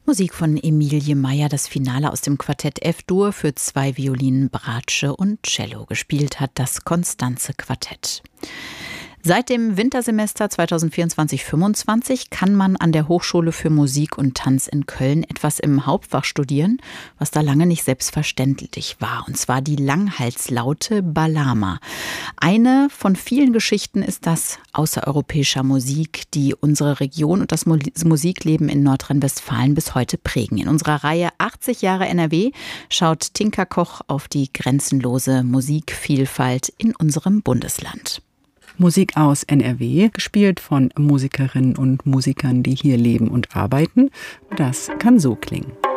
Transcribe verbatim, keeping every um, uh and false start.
Musik von Emilie Meyer, das Finale aus dem Quartett F-Dur für zwei Violinen, Bratsche und Cello. Gespielt hat das Constanze Quartett. Seit dem Wintersemester zweitausendvierundzwanzig fünfundzwanzig kann man an der Hochschule für Musik und Tanz in Köln etwas im Hauptfach studieren, was da lange nicht selbstverständlich war. Und zwar die Langhalslaute Balama. Eine von vielen Geschichten ist das außereuropäischer Musik, die unsere Region und das Musikleben in Nordrhein-Westfalen bis heute prägen. In unserer Reihe achtzig Jahre N R W schaut Tinka Koch auf die grenzenlose Musikvielfalt in unserem Bundesland. Musik aus N R W, gespielt von Musikerinnen und Musikern, die hier leben und arbeiten. Das kann so klingen.